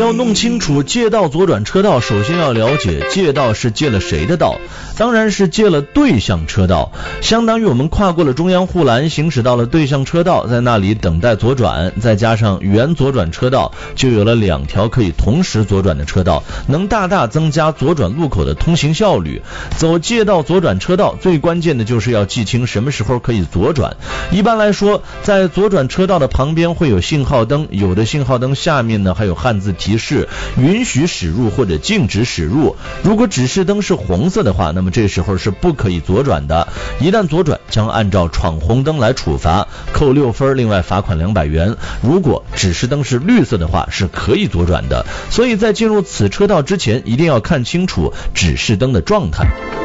要弄清楚借道左转车道，首先要了解借道是借了谁的道，当然是借了对向车道，相当于我们跨过了中央护栏，行驶到了对向车道，在那里等待左转，再加上原左转车道，就有了2条可以同时左转的车道，能大大增加左转路口的通行效率。走借道左转车道最关键的就是要记清什么时候可以左转。一般来说，在左转车道的旁边会有信号灯，有的信号灯下面呢还有汉字提示允许驶入或者禁止驶入。如果指示灯是红色的话，那么这时候是不可以左转的，一旦左转将按照闯红灯来处罚，扣6分，另外罚款200元。如果指示灯是绿色的话，是可以左转的。所以在进入此车道之前，一定要看清楚指示灯的状态。